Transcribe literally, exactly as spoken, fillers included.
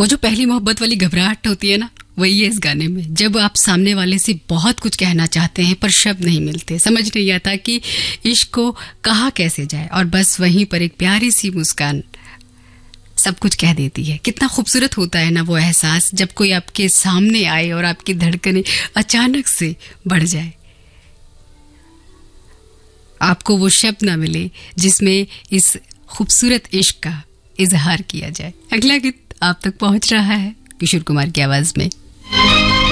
वो जो पहली मोहब्बत वाली घबराहट होती है ना, वही है इस गाने में। जब आप सामने वाले से बहुत कुछ कहना चाहते हैं पर शब्द नहीं मिलते, समझ नहीं आता कि इश्क को कहा कैसे जाए, और बस वहीं पर एक प्यारी सी मुस्कान सब कुछ कह देती है। कितना खूबसूरत होता है ना वो एहसास, जब कोई आपके सामने आए और आपकी धड़कनें अचानक से बढ़ जाए, आपको वो शब्द ना मिले जिसमें इस खूबसूरत इश्क का इजहार किया जाए। अगला गीत आप तक पहुंच रहा है किशोर कुमार की आवाज में।